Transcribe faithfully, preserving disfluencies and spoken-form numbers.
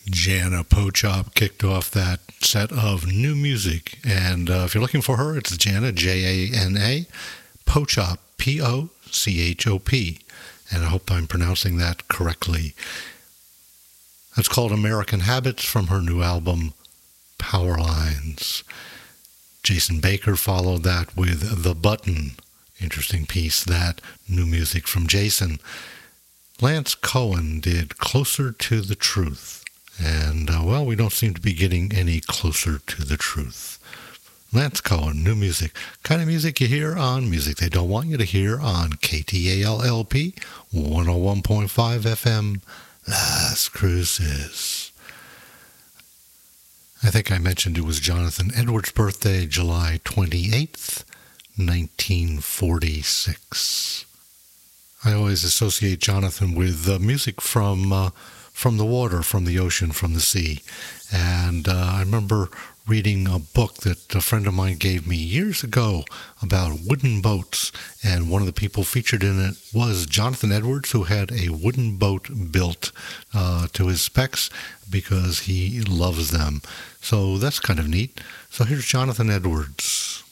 Jana Pochop kicked off that set of new music. And uh, if you're looking for her, it's Jana, J A N A, Pochop, P O C H O P. And I hope I'm pronouncing that correctly. That's called American Habits from her new album, Power Lines. Jason Baker followed that with The Button. Interesting piece, that new music from Jason. Lance Cohen did Closer to the Truth. And, uh, well, we don't seem to be getting any closer to the truth. Lance Cohen, new music. Kind of music you hear on Music They Don't Want You to Hear on K T A L L P, one oh one point five F M, Las Cruces. I think I mentioned it was Jonathan Edwards' birthday, July twenty-eighth, nineteen forty-six. I always associate Jonathan with uh, music from uh, from the water, from the ocean, from the sea. And uh, I remember reading a book that a friend of mine gave me years ago about wooden boats, and one of the people featured in it was Jonathan Edwards, who had a wooden boat built uh, to his specs because he loves them. So that's kind of neat. So here's Jonathan Edwards.